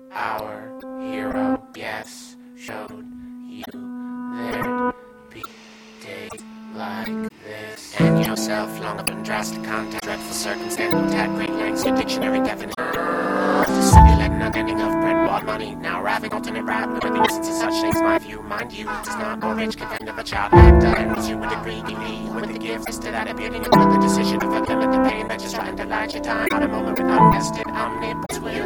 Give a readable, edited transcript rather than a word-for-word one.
Our hero, yes, showed you there'd be days like this. And yourself long upon drastic contact, dreadful circumstance, at great lengths, your dictionary definition. Simulate an unending of bread, bought money, now arriving alternate rap, with the nuisance of such things, my view, mind you, does not or rich content of a child actor, and as you would agree, with the gifts to that appearing, and with the decision of a limit the pain that just trying to light your time, out a moment with unnested omnibus will